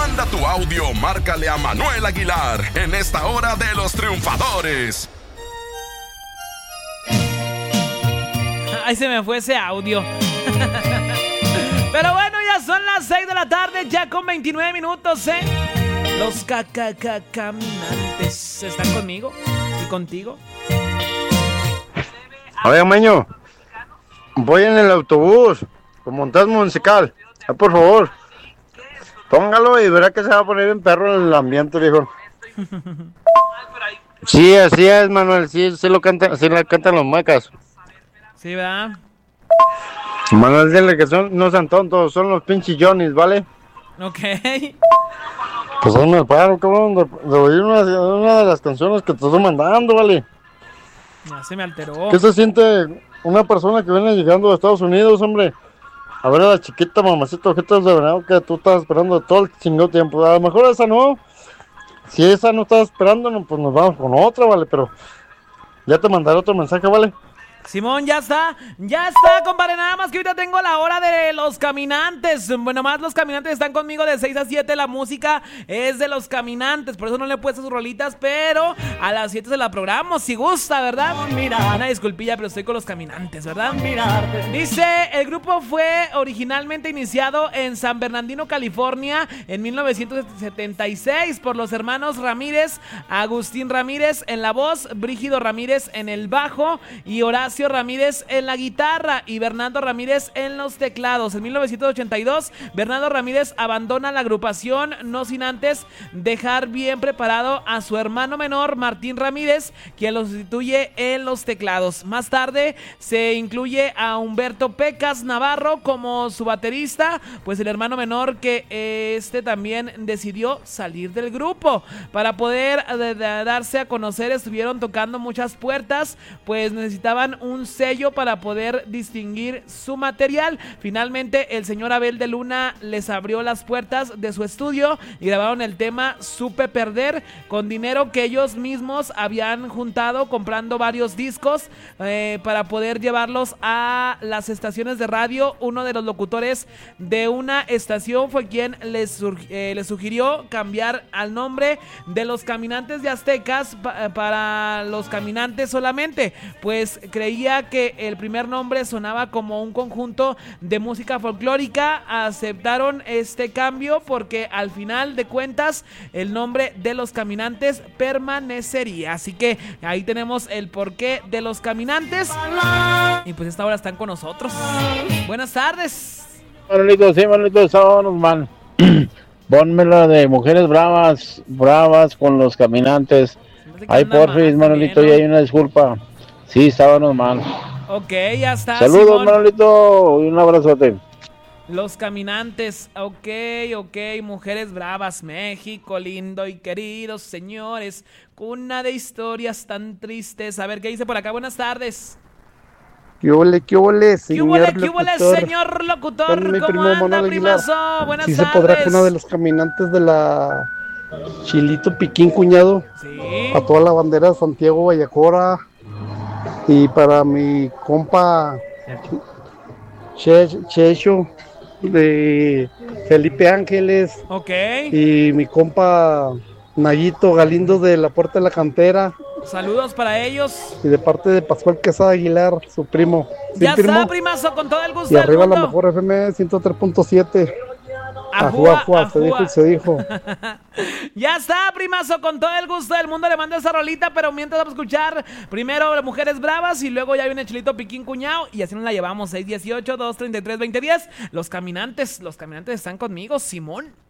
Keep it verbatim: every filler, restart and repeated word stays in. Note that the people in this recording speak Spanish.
Manda tu audio, márcale a Manuel Aguilar en esta hora de los triunfadores. Ay, se me fue ese audio. Pero bueno, ya son las seis de la tarde, ya con veintinueve minutos, ¿eh? Los caminantes están conmigo y contigo. Oiga, Maño, voy en el autobús con Montes Musical. Ah, por favor, póngalo y verá que se va a poner en perro en el ambiente, viejo. Sí, así es, Manuel, sí, sí lo cantan, sí lo cantan los muecas. Sí, ¿verdad? Manuel, dile que son, no sean tontos, son los pinches Johnnies, ¿vale? Ok. Pues hazme el paro, cabrón, de, de oír una, una de las canciones que te estoy mandando, ¿vale? Ya se me alteró. ¿Qué se siente una persona que viene llegando de Estados Unidos, hombre? A ver a la chiquita mamacita ojetas de venado que tú estás esperando todo el chingado tiempo. A lo mejor esa no. Si esa no estás esperando, no, pues nos vamos con otra, ¿vale? Pero ya te mandaré otro mensaje, ¿vale? Simón, ya está, ya está, compadre, nada más que ahorita tengo la hora de los caminantes. Bueno, más los caminantes están conmigo de seis a siete, la música es de los caminantes, por eso no le he puesto sus rolitas, pero a las siete se la programo, si gusta, ¿verdad? Mira, una disculpilla, pero estoy con los caminantes, ¿verdad? Dice, el grupo fue originalmente iniciado en San Bernardino, California, en mil novecientos setenta y seis, por los hermanos Ramírez, Agustín Ramírez en la voz, Brígido Ramírez en el bajo y Horacio Ramírez en la guitarra y Bernardo Ramírez en los teclados. En mil novecientos ochenta y dos, Bernardo Ramírez abandona la agrupación, no sin antes dejar bien preparado a su hermano menor, Martín Ramírez, quien lo sustituye en los teclados. Más tarde se incluye a Humberto Pecas Navarro como su baterista, pues el hermano menor que este también decidió salir del grupo. Para poder de, de, darse a conocer estuvieron tocando muchas puertas, pues necesitaban un sello para poder distinguir su material. Finalmente el señor Abel de Luna les abrió las puertas de su estudio y grabaron el tema Supe Perder con dinero que ellos mismos habían juntado comprando varios discos eh, para poder llevarlos a las estaciones de radio. Uno de los locutores de una estación fue quien les, eh, les sugirió cambiar al nombre de los Caminantes de Aztecas pa- para los Caminantes solamente, pues creía que el primer nombre sonaba como un conjunto de música folclórica. Aceptaron este cambio porque al final de cuentas el nombre de los Caminantes permanecería. Así que ahí tenemos el porqué de los Caminantes y pues esta hora están con nosotros. Buenas tardes. Manolito, sí, Manolito, sábanos, man. Pónmela de Mujeres Bravas, Bravas con los Caminantes. Ay, porfis, Manolito, y hay una disculpa. Sí, sábanos, man. Ok, ya está. Saludos, Simón. Manolito, y un abrazote. Los Caminantes, ok, ok, Mujeres Bravas, México lindo y queridos señores, cuna de historias tan tristes. A ver, ¿qué dice por acá? Buenas tardes. ¿Qué ole, qué ole, ¿Qué hubo, señor qué hubo, locutor? señor locutor? Con mi ¿Cómo primo anda, Manuel Aguilar. primazo? Buenas Sí se tardes. podrá que uno de los caminantes de la Chilito Piquín, cuñado. Sí. A toda la bandera de Santiago Vallacora. Y para mi compa Che- Checho de Felipe Ángeles. Ok. Y mi compa Nayito Galindo de la Puerta de la Cantera. Saludos para ellos. Y de parte de Pascual Quesada Aguilar, su primo. ¿Sí, Ya primo? está, primazo, con todo el gusto Y del arriba la mundo. mejor F M ciento tres punto siete. Ajúa, Ajúa, ajúa, se dijo y se dijo. Ya está, primazo, con todo el gusto del mundo le mando esa rolita, pero mientras vamos a escuchar primero las Mujeres Bravas y luego ya viene Chilito Piquín Cuñao y así nos la llevamos. Seis dieciocho, dos treinta y tres, veinte diez. Los Caminantes, los Caminantes están conmigo, Simón.